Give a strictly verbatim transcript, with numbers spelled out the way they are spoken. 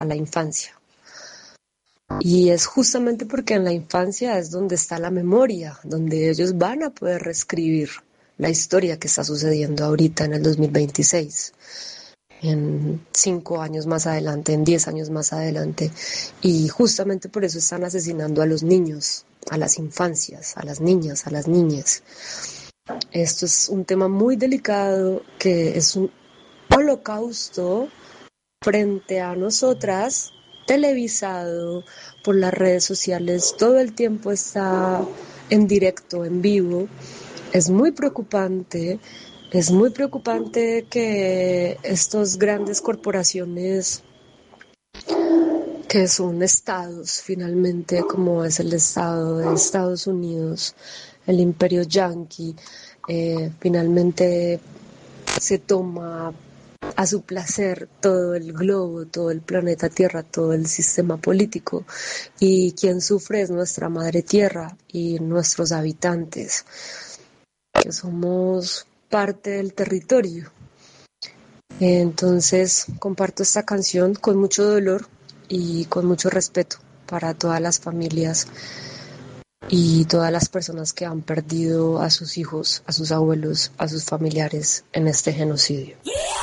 a la infancia. Y es justamente porque en la infancia es donde está la memoria, donde ellos van a poder reescribir la historia que está sucediendo ahorita en el dos mil veintiséis, en cinco años más adelante, en diez años más adelante. Y justamente por eso están asesinando a los niños, a las infancias, a las niñas, a las niñas. Esto es un tema muy delicado, que es un holocausto frente a nosotras, televisado por las redes sociales, todo el tiempo está en directo, en vivo. Es muy preocupante, es muy preocupante que estas grandes corporaciones, que son estados finalmente, como es el estado de Estados Unidos, el imperio yanqui, eh, finalmente se toma a su placer todo el globo, todo el planeta Tierra, todo el sistema político, y quien sufre es nuestra madre tierra y nuestros habitantes, que somos parte del territorio. Entonces comparto esta canción con mucho dolor y con mucho respeto para todas las familias y todas las personas que han perdido a sus hijos, a sus abuelos, a sus familiares en este genocidio.